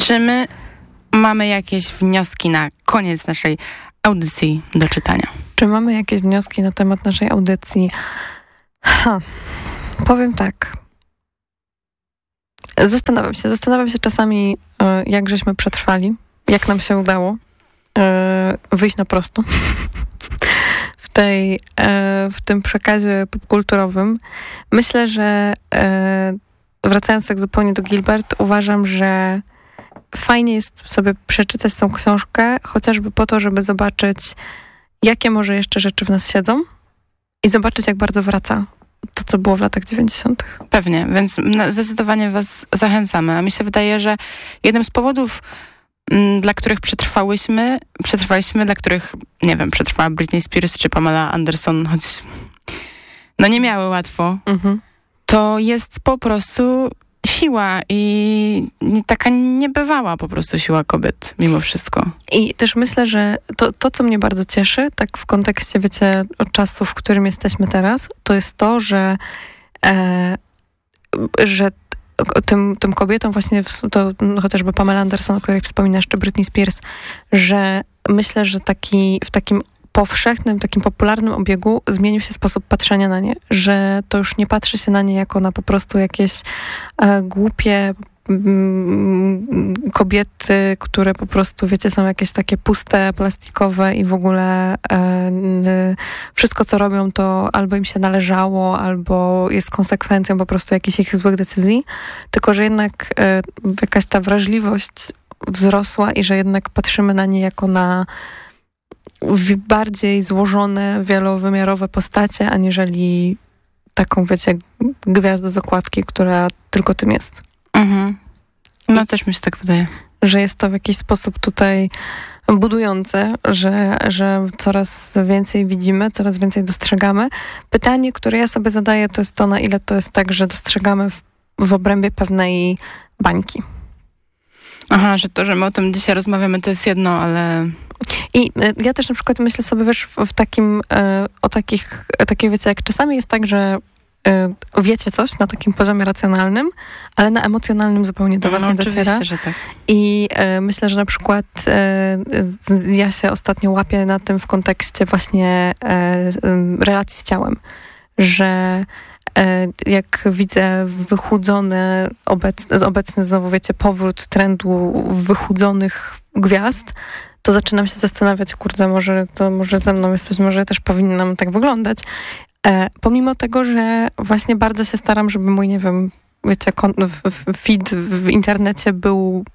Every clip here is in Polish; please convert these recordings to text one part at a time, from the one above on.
Czy my mamy jakieś wnioski na koniec naszej audycji do czytania? Czy mamy jakieś wnioski na temat naszej audycji? Powiem tak. Zastanawiam się czasami, jak żeśmy przetrwali, jak nam się udało wyjść na prosto w tym przekazie popkulturowym. Myślę, że wracając tak zupełnie do Gilbert, uważam, że fajnie jest sobie przeczytać tą książkę, chociażby po to, żeby zobaczyć, jakie może jeszcze rzeczy w nas siedzą i zobaczyć, jak bardzo wraca to, co było w latach 90. Pewnie, więc zdecydowanie was zachęcamy. A mi się wydaje, że jednym z powodów, dla których przetrwaliśmy, dla których, nie wiem, przetrwała Britney Spears czy Pamela Anderson, choć nie miały łatwo, to jest po prostu siła i taka niebywała po prostu siła kobiet mimo wszystko. I też myślę, że to, co mnie bardzo cieszy, tak w kontekście, wiecie, od czasu, w którym jesteśmy teraz, to jest to, że tym kobietom właśnie, to chociażby Pamela Anderson, o której wspominasz, czy Britney Spears, że myślę, że w takim powszechnym, takim popularnym obiegu zmienił się sposób patrzenia na nie, że to już nie patrzy się na nie jako na po prostu jakieś głupie kobiety, które po prostu, wiecie, są jakieś takie puste, plastikowe i w ogóle wszystko, co robią, to albo im się należało, albo jest konsekwencją po prostu jakichś ich złych decyzji, tylko że jednak jakaś ta wrażliwość wzrosła i że jednak patrzymy na nie jako na bardziej złożone, wielowymiarowe postacie, aniżeli taką, wiecie, gwiazdę z okładki, która tylko tym jest. No też mi się tak wydaje. Że jest to w jakiś sposób tutaj budujące, że coraz więcej widzimy, coraz więcej dostrzegamy. Pytanie, które ja sobie zadaję, to jest to, na ile to jest tak, że dostrzegamy w obrębie pewnej bańki. Aha, że to, że my o tym dzisiaj rozmawiamy, to jest jedno, ale... I ja też na przykład myślę sobie, wiesz, w takim, takie wiecie, jak czasami jest tak, że wiecie coś na takim poziomie racjonalnym, ale na emocjonalnym zupełnie do was nie dociera. Że tak. I myślę, że na przykład ja się ostatnio łapię na tym w kontekście właśnie relacji z ciałem, że jak widzę wychudzony, obecny znowu, wiecie, powrót trendu wychudzonych gwiazd, to zaczynam się zastanawiać, kurde, może ze mną jesteś, może ja też powinnam tak wyglądać. Pomimo tego, że właśnie bardzo się staram, żeby mój, nie wiem, wiecie, feed w internecie był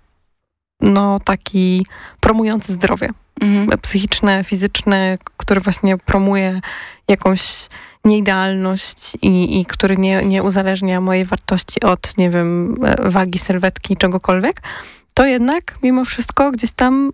taki promujący zdrowie psychiczne, fizyczne, który właśnie promuje jakąś nieidealność i który nie uzależnia mojej wartości od, nie wiem, wagi, sylwetki, czegokolwiek, to jednak mimo wszystko gdzieś tam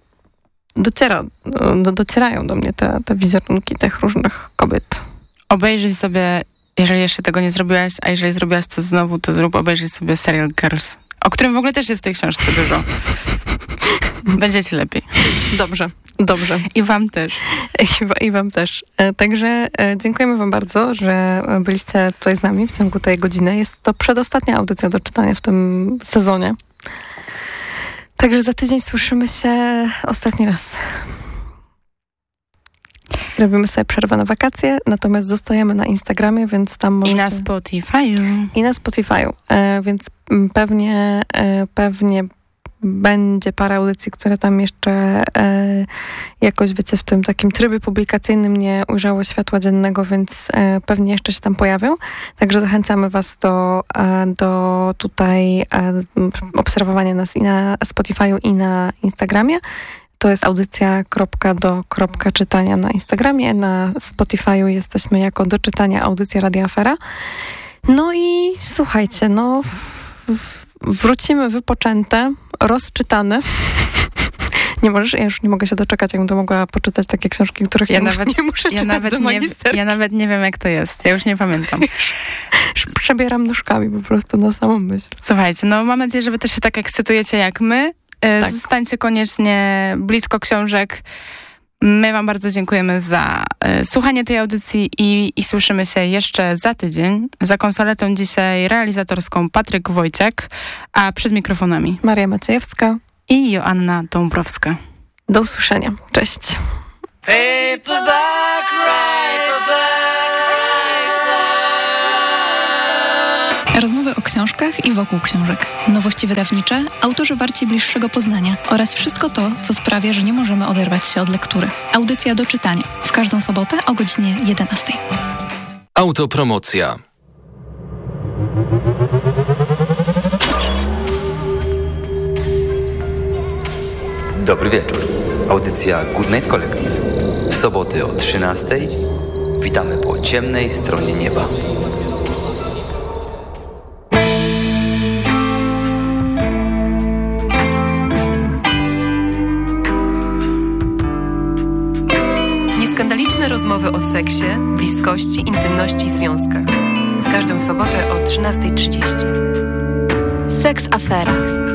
docierają do mnie te wizerunki tych różnych kobiet. Obejrzyj sobie, jeżeli jeszcze tego nie zrobiłaś, a jeżeli zrobiłaś to znowu, to obejrzyj sobie serial Girls, o którym w ogóle też jest w tej książce dużo. Będziecie lepiej. Dobrze. I wam też. I wam też. Także dziękujemy wam bardzo, że byliście tutaj z nami w ciągu tej godziny. Jest to przedostatnia audycja do czytania w tym sezonie. Także za tydzień słyszymy się ostatni raz. Robimy sobie przerwę na wakacje, natomiast zostajemy na Instagramie, więc tam możecie... I na Spotify'u. Więc pewnie będzie parę audycji, które tam jeszcze jakoś, wiecie, w tym takim trybie publikacyjnym nie ujrzało światła dziennego, więc pewnie jeszcze się tam pojawią. Także zachęcamy was do tutaj obserwowania nas i na Spotify'u, i na Instagramie. To jest audycja .do.czytania na Instagramie. Na Spotify'u jesteśmy jako do czytania audycja Radia Afera. No i słuchajcie, wrócimy wypoczęte, rozczytane. Ja już nie mogę się doczekać, jakbym to mogła poczytać takie książki, których nie muszę czytać do magisterki. Ja nawet nie wiem, jak to jest. Ja już nie pamiętam. Przebieram nóżkami po prostu na samą myśl. Słuchajcie, mam nadzieję, że wy też się tak ekscytujecie jak my. Tak. Zostańcie koniecznie blisko książek. My wam bardzo dziękujemy za słuchanie tej audycji i słyszymy się jeszcze za tydzień. Za konsoletą dzisiaj realizatorską Patryk Wojciak, a przed mikrofonami Maria Maciejewska i Joanna Dąbrowska. Do usłyszenia. Cześć. Paperback Rozmowy o książkach i wokół książek. Nowości wydawnicze, autorzy warci bliższego poznania oraz wszystko to, co sprawia, że nie możemy oderwać się od lektury. Audycja do czytania. W każdą sobotę o godzinie 11. Autopromocja. Dobry wieczór. Audycja Good Night Collective. W soboty o 13:00 witamy po ciemnej stronie nieba. Nieskandaliczne rozmowy o seksie, bliskości, intymności i związkach. W każdą sobotę o 13:30. Seks Afera.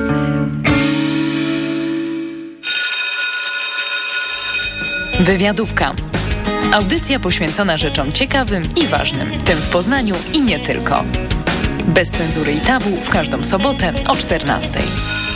Wywiadówka. Audycja poświęcona rzeczom ciekawym i ważnym, tym w Poznaniu i nie tylko. Bez cenzury i tabu w każdą sobotę o 14:00.